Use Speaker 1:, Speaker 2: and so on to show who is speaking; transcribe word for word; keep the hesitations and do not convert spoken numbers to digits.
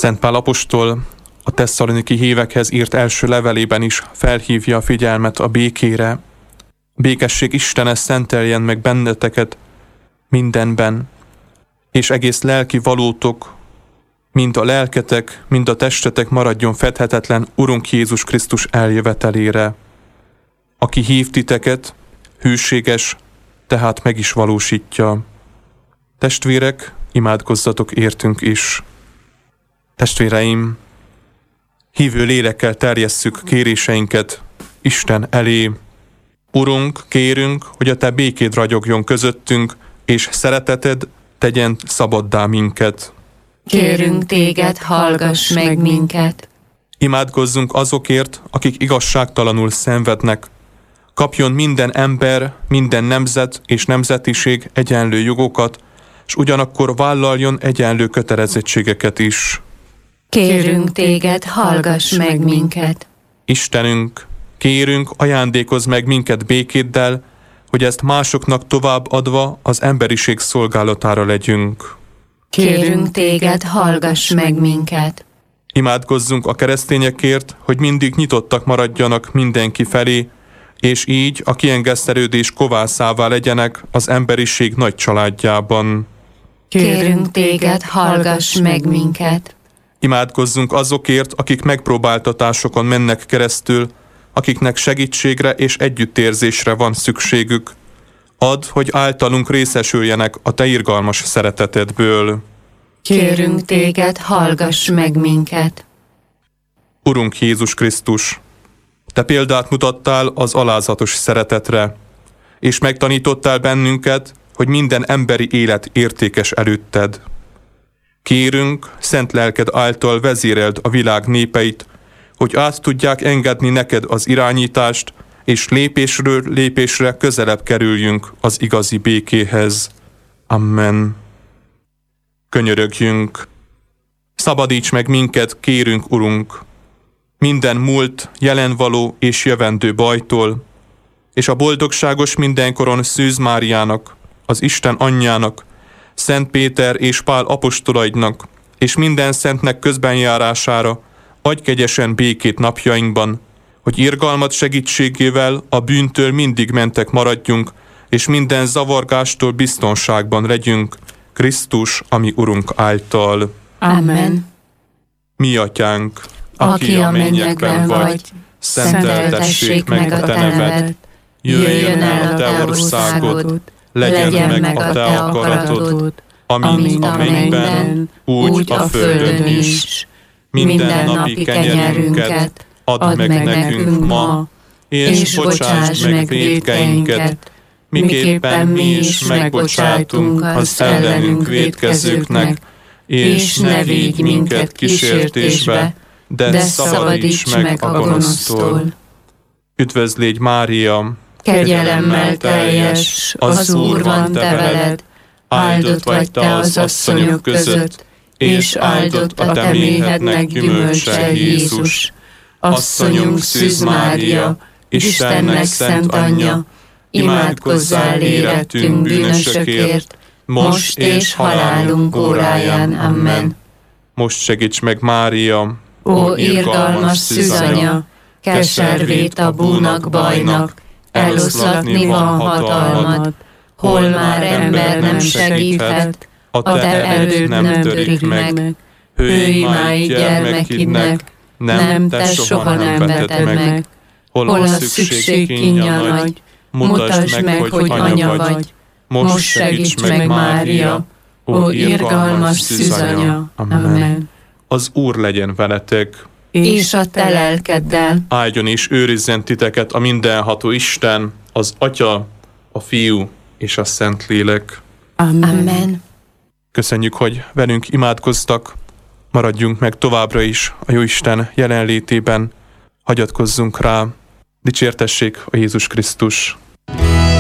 Speaker 1: Szent Pál apostol a tesszaloniki hívekhez írt első levelében is felhívja a figyelmet a békére. Békesség Istene szenteljen meg benneteket mindenben, és egész lelki valótok, mind a lelketek, mind a testetek maradjon fedhetetlen Urunk Jézus Krisztus eljövetelére. Aki hív titeket, hűséges, tehát meg is valósítja. Testvérek, imádkozzatok értünk is. Testvéreim, hívő lélekkel terjesszük kéréseinket Isten elé. Urunk, kérünk, hogy a Te békéd ragyogjon közöttünk, és szereteted tegyen szabaddá minket.
Speaker 2: Kérünk Téged, hallgass meg minket.
Speaker 1: Imádkozzunk azokért, akik igazságtalanul szenvednek. Kapjon minden ember, minden nemzet és nemzetiség egyenlő jogokat, és ugyanakkor vállaljon egyenlő kötelezettségeket is.
Speaker 2: Kérünk Téged, hallgass meg minket.
Speaker 1: Istenünk, kérünk, ajándékozz meg minket békéddel, hogy ezt másoknak tovább adva az emberiség szolgálatára legyünk.
Speaker 2: Kérünk Téged, hallgass meg minket.
Speaker 1: Imádkozzunk a keresztényekért, hogy mindig nyitottak maradjanak mindenki felé, és így a kiengesztelődés kovászává legyenek az emberiség nagy családjában.
Speaker 2: Kérünk Téged, hallgass meg minket.
Speaker 1: Imádkozzunk azokért, akik megpróbáltatásokon mennek keresztül, akiknek segítségre és együttérzésre van szükségük. Add, hogy általunk részesüljenek a Te irgalmas szeretetedből.
Speaker 2: Kérünk Téged, hallgass meg minket.
Speaker 1: Urunk Jézus Krisztus, Te példát mutattál az alázatos szeretetre, és megtanítottál bennünket, hogy minden emberi élet értékes előtted. Kérünk, szent lelked által vezéreld a világ népeit, hogy át tudják engedni neked az irányítást, és lépésről lépésre közelebb kerüljünk az igazi békéhez. Amen. Könyörögjünk. Szabadíts meg minket, kérünk, Urunk, minden múlt, jelenvaló és jövendő bajtól, és a boldogságos mindenkoron Szűz Máriának, az Isten anyjának, Szent Péter és Pál apostolaidnak, és minden szentnek közbenjárására adj kegyesen békét napjainkban, hogy irgalmat segítségével a bűntől mindig mentek maradjunk, és minden zavargástól biztonságban legyünk, Krisztus, ami Urunk által.
Speaker 2: Amen.
Speaker 1: Mi Atyánk,
Speaker 2: aki a mennyekben vagy, szenteltessék meg a Te neved, jöjjön el a Te országod, legyen meg a Te akaratod, amint a mennyben, úgy a földön is. Minden napi kenyerünket add meg nekünk ma, és bocsásd meg vétkeinket, miképpen mi is megbocsájtunk az ellenünk vétkezőknek, és ne vigy minket kísértésbe, de szabadíts meg a gonosztól.
Speaker 1: Üdvözlégy Mária,
Speaker 2: kegyelemmel teljes, az Úr van te veled, áldott vagy te az asszonyok között, és áldott a te méhednek gyümölcse, Jézus. Asszonyunk Szűz Mária, Istennek szent anyja, imádkozzál érettünk bűnösökért, most és halálunk óráján. Amen.
Speaker 1: Most segíts meg, Mária,
Speaker 2: ó irgalmas szűzanya, keservét a búnak bajnak, eloszlatni van hatalmad, hol már ember nem segíthet, a te erőd nem törik meg. Hőj máj gyermekidnek, nem, te soha nem veted meg. Hol a szükség kínja nagy, mutasd meg, hogy anya vagy. Most segíts meg, Mária, ó irgalmas szűzanya. Amen.
Speaker 1: Az Úr legyen veletek,
Speaker 2: és a te lelkeddel.
Speaker 1: Áldjon és őrizzen titeket a mindenható Isten, az Atya, a Fiú és a Szentlélek.
Speaker 2: Amen.
Speaker 1: Köszönjük, hogy velünk imádkoztak, maradjunk meg továbbra is a Jóisten jelenlétében, hagyatkozzunk rá, dicsértessék a Jézus Krisztus.